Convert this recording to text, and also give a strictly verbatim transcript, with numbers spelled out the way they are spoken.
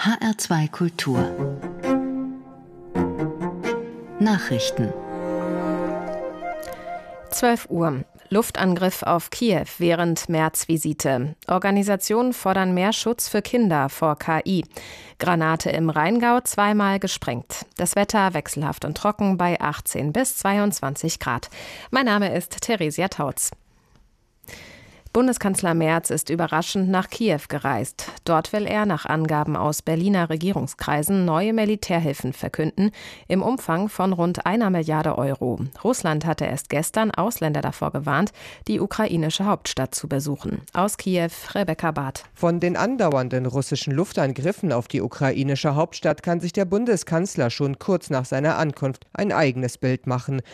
H R zwei Kultur Nachrichten zwölf Uhr. Luftangriff auf Kiew während März-Visite. Organisationen fordern mehr Schutz für Kinder vor K I. Granate im Rheingau zweimal gesprengt. Das Wetter wechselhaft und trocken bei achtzehn bis zweiundzwanzig Grad. Mein Name ist Theresia Tautz. Bundeskanzler Merz ist überraschend nach Kiew gereist. Dort will er nach Angaben aus Berliner Regierungskreisen neue Militärhilfen verkünden, im Umfang von rund einer Milliarde Euro. Russland hatte erst gestern Ausländer davor gewarnt, die ukrainische Hauptstadt zu besuchen. Aus Kiew, Rebecca Barth. Von den andauernden russischen Luftangriffen auf die ukrainische Hauptstadt kann sich der Bundeskanzler schon kurz nach seiner Ankunft ein eigenes Bild machen.